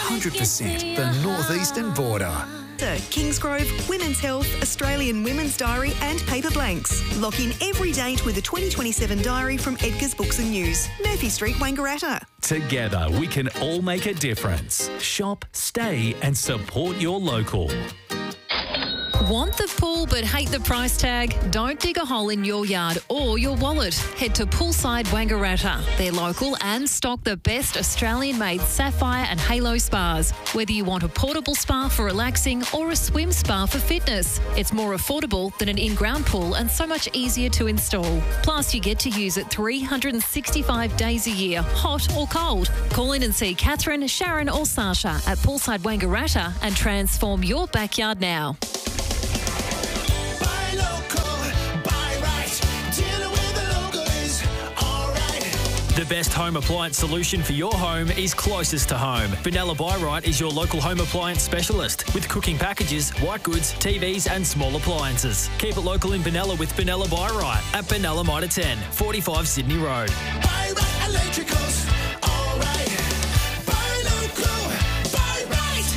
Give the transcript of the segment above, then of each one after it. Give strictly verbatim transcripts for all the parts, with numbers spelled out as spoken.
hundred percent the northeastern border. Kingsgrove, Women's Health, Australian Women's Diary and Paper Blanks. Lock in every date with a twenty twenty-seven diary from Edgar's Books and News. Murphy Street, Wangaratta. Together we can all make a difference. Shop, stay and support your local. Want the pool but hate the price tag? Don't dig a hole in your yard or your wallet. Head to Poolside Wangaratta. They're local and stock the best Australian-made Sapphire and Halo spas. Whether you want a portable spa for relaxing or a swim spa for fitness, it's more affordable than an in-ground pool and so much easier to install. Plus, you get to use it three hundred sixty-five days a year, hot or cold. Call in and see Catherine, Sharon or Sasha at Poolside Wangaratta and transform your backyard now. The best home appliance solution for your home is closest to home. Benalla Buy Right is your local home appliance specialist with cooking packages, white goods, T Vs and small appliances. Keep it local in Benalla with Benalla Buy Right at Benalla Mitre ten, forty-five Sydney Road. Buy Right Electricals, all right. Buy local, buy right.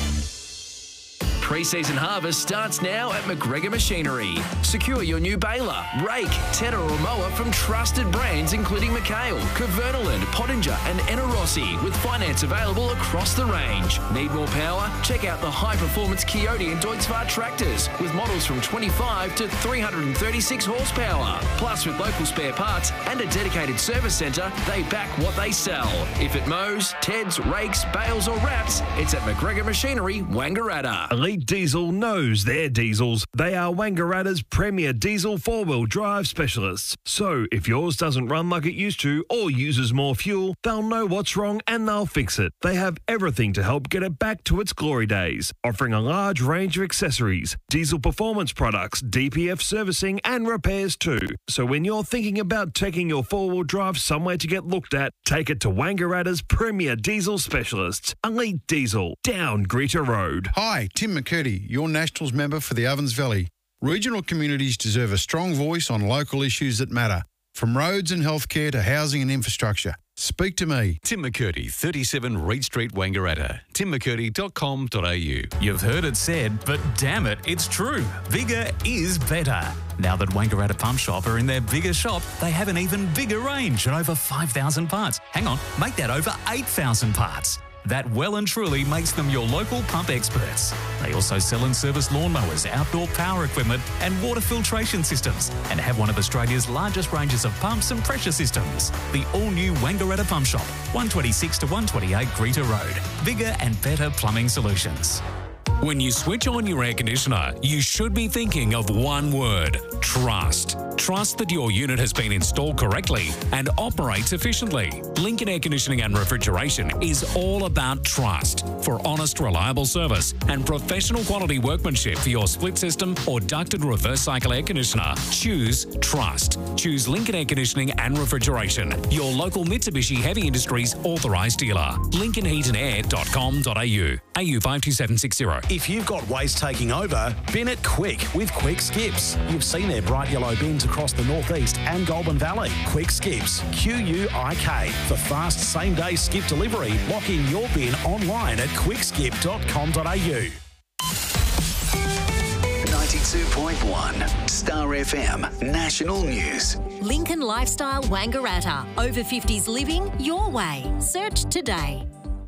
Pre-season harvest starts now at McGregor Machinery. Secure your new baler, rake, tedder or mower from trusted brands including McHale, Kverneland, Pottinger and Enerossi with finance available across the range. Need more power? Check out the high-performance Coyote and Deutz-Fahr tractors with models from twenty-five to three hundred thirty-six horsepower. Plus, with local spare parts and a dedicated service centre, they back what they sell. If it mows, teds, rakes, bales or wraps, it's at McGregor Machinery, Wangaratta. Elite Diesel knows their diesels. They are Wangaratta's premier diesel four-wheel drive specialists. So if yours doesn't run like it used to or uses more fuel, they'll know what's wrong and they'll fix it. They have everything to help get it back to its glory days, offering a large range of accessories, diesel performance products, D P F servicing and repairs too. So when you're thinking about taking your four-wheel drive somewhere to get looked at, take it to Wangaratta's premier diesel specialists. Elite Diesel, down Greta Road. Hi, Tim McCurdy, your Nationals member for the Ovens Valley. Regional communities deserve a strong voice on local issues that matter, from roads and healthcare to housing and infrastructure. Speak to me. Tim McCurdy, thirty-seven Reed Street, Wangaratta. tim mccurdy dot com dot a u. You've heard it said, but damn it, it's true. Bigger is better. Now that Wangaratta Pump Shop are in their bigger shop, they have an even bigger range and over five thousand parts. Hang on, make that over eight thousand parts. That well and truly makes them your local pump experts. They also sell and service lawnmowers, outdoor power equipment and water filtration systems and have one of Australia's largest ranges of pumps and pressure systems. The all-new Wangaratta Pump Shop, one twenty-six to one twenty-eight Greta Road. Bigger and better plumbing solutions. When you switch on your air conditioner, you should be thinking of one word: trust. Trust that your unit has been installed correctly and operates efficiently. Lincoln Air Conditioning and Refrigeration is all about trust. For honest, reliable service and professional quality workmanship for your split system or ducted reverse cycle air conditioner, choose trust. Choose Lincoln Air Conditioning and Refrigeration, your local Mitsubishi Heavy Industries authorised dealer. lincoln heat and air dot com dot a u. A U five two seven six zero. If you've got waste taking over, bin it quick with Quick Skips. You've seen their bright yellow bins across the northeast and Goulburn Valley. Quick Skips, Q U I K. For fast same-day skip delivery, lock in your bin online at quick skip dot com dot a u. ninety-two point one Star F M National News. Lincoln Lifestyle Wangaratta. Over fifties living your way. Search today.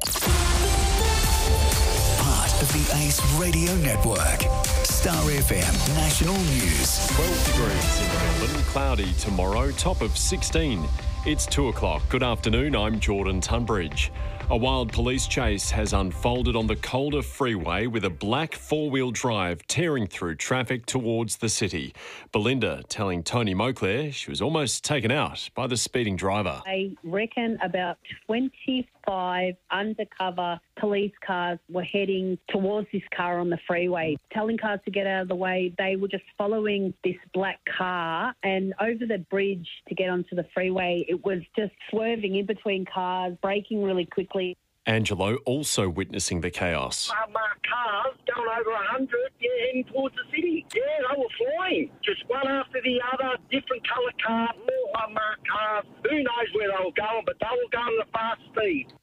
Part of the Ace Radio Network. Star F M National News. twelve degrees in Melbourne, cloudy tomorrow, top of sixteen. It's two o'clock. Good afternoon, I'm Jordan Tunbridge. A wild police chase has unfolded on the Calder Freeway with a black four-wheel drive tearing through traffic towards the city. Belinda telling Tony Moclair she was almost taken out by the speeding driver. I reckon about twenty-five undercover police cars were heading towards this car on the freeway, telling cars to get out of the way. They were just following this black car, and over the bridge to get onto the freeway, it was just swerving in between cars, braking really quickly. Angelo also witnessing the chaos. Unmarked cars going over one hundred, yeah, heading towards the city. Yeah, they were flying. Just one after the other, different coloured cars, more unmarked cars. Who knows where they were going, but they were going at a fast speed.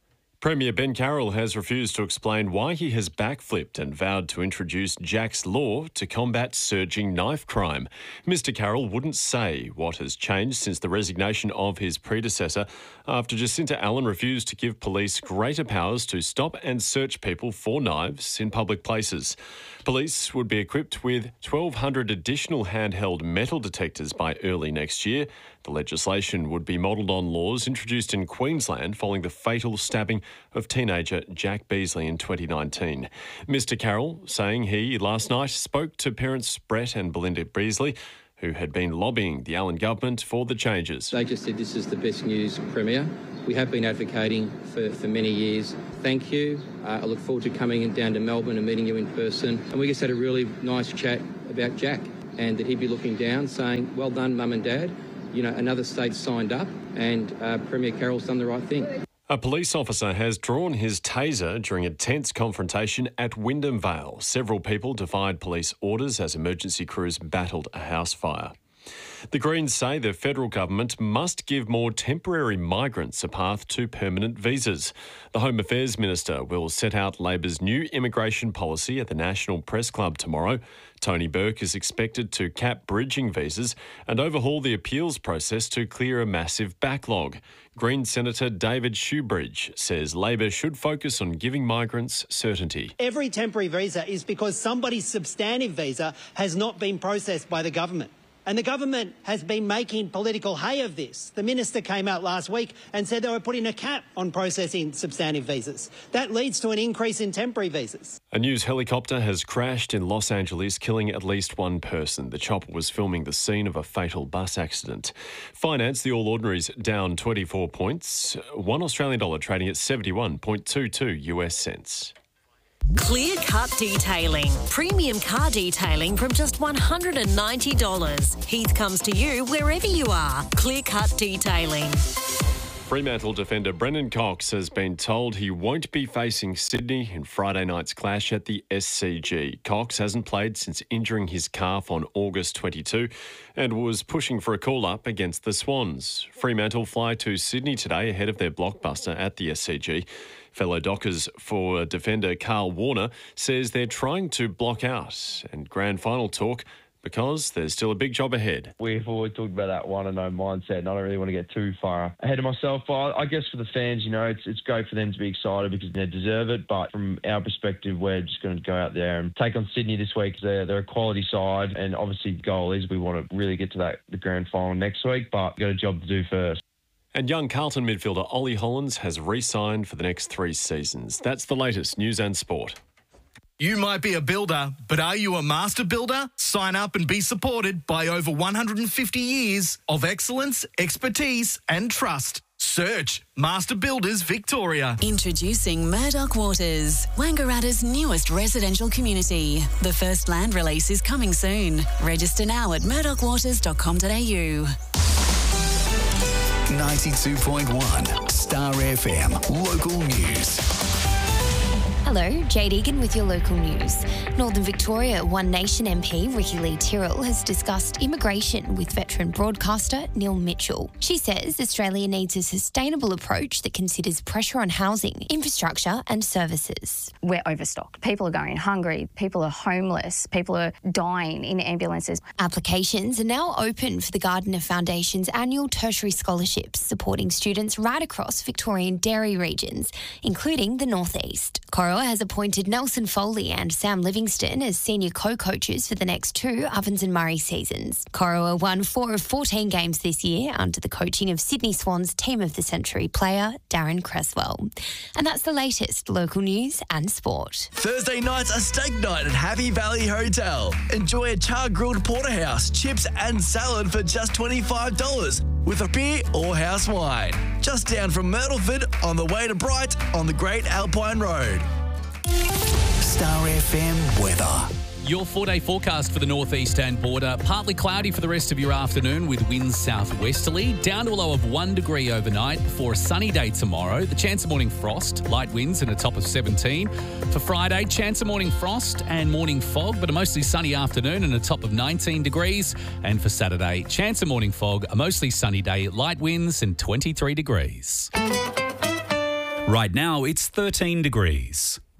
Premier Ben Carroll has refused to explain why he has backflipped and vowed to introduce Jack's Law to combat surging knife crime. Mister Carroll wouldn't say what has changed since the resignation of his predecessor after Jacinta Allen refused to give police greater powers to stop and search people for knives in public places. Police would be equipped with twelve hundred additional handheld metal detectors by early next year. The legislation would be modelled on laws introduced in Queensland following the fatal stabbing of teenager Jack Beasley in twenty nineteen. Mister Carroll saying he, last night, spoke to parents Brett and Belinda Beasley, who had been lobbying the Allen government for the changes. They just said this is the best news, Premier. We have been advocating for, for many years. Thank you. Uh, I look forward to coming down to Melbourne and meeting you in person. And we just had a really nice chat about Jack and that he'd be looking down saying, well done, Mum and Dad. You know, another state signed up and uh, Premier Carroll's done the right thing. A police officer has drawn his taser during a tense confrontation at Wyndham Vale. Several people defied police orders as emergency crews battled a house fire. The Greens say the federal government must give more temporary migrants a path to permanent visas. The Home Affairs Minister will set out Labor's new immigration policy at the National Press Club tomorrow. Tony Burke is expected to cap bridging visas and overhaul the appeals process to clear a massive backlog. Green Senator David Shoebridge says Labor should focus on giving migrants certainty. Every temporary visa is because somebody's substantive visa has not been processed by the government. And the government has been making political hay of this. The minister came out last week and said they were putting a cap on processing substantive visas. That leads to an increase in temporary visas. A news helicopter has crashed in Los Angeles, killing at least one person. The chopper was filming the scene of a fatal bus accident. Finance, the All Ordinaries down twenty-four points. One Australian dollar trading at seventy-one point two two US cents. Clear Cut Detailing. Premium car detailing from just one hundred ninety dollars. Heath comes to you wherever you are. Clear Cut Detailing. Fremantle defender Brendan Cox has been told he won't be facing Sydney in Friday night's clash at the S C G. Cox hasn't played since injuring his calf on August twenty-second and was pushing for a call-up against the Swans. Fremantle fly to Sydney today ahead of their blockbuster at the S C G. Fellow Dockers for defender Carl Warner says they're trying to block out and grand final talk because there's still a big job ahead. We've always talked about that one and no mindset, and I don't really want to get too far ahead of myself. But I guess for the fans, you know, it's it's great for them to be excited because they deserve it. But from our perspective, we're just going to go out there and take on Sydney this week. They're, they're a quality side, and obviously the goal is we want to really get to that the grand final next week, but we've got a job to do first. And young Carlton midfielder Ollie Hollands has re-signed for the next three seasons. That's the latest news and sport. You might be a builder, but are you a master builder? Sign up and be supported by over one hundred fifty years of excellence, expertise and trust. Search Master Builders Victoria. Introducing Murdoch Waters, Wangaratta's newest residential community. The first land release is coming soon. Register now at murdoch waters dot com dot a u. ninety-two point one Star F M Local News. Hello, Jade Egan with your local news. Northern Victoria One Nation M P Ricky Lee Tyrrell has discussed immigration with veteran broadcaster Neil Mitchell. She says Australia needs a sustainable approach that considers pressure on housing, infrastructure and services. We're overstocked. People are going hungry. People are homeless. People are dying in ambulances. Applications are now open for the Gardiner Foundation's annual tertiary scholarships, supporting students right across Victorian dairy regions, including the North East. Corowa has appointed Nelson Foley and Sam Livingston as senior co-coaches for the next two Ovens and Murray seasons. Corowa won four of fourteen games this year under the coaching of Sydney Swans Team of the Century player Darren Cresswell. And that's the latest local news and sport. Thursday night's a steak night at Happy Valley Hotel. Enjoy a char-grilled porterhouse, chips and salad for just twenty-five dollars with a beer or house wine. Just down from Myrtleford on the way to Bright on the Great Alpine Road. Star F M weather. Your four-day forecast for the northeastern border. Partly cloudy for the rest of your afternoon with winds southwesterly. Down to a low of one degree overnight before a sunny day tomorrow. The chance of morning frost, light winds and a top of seventeen. For Friday, chance of morning frost and morning fog, but a mostly sunny afternoon and a top of nineteen degrees. And for Saturday, chance of morning fog, a mostly sunny day, light winds and twenty-three degrees. Right now, it's thirteen degrees.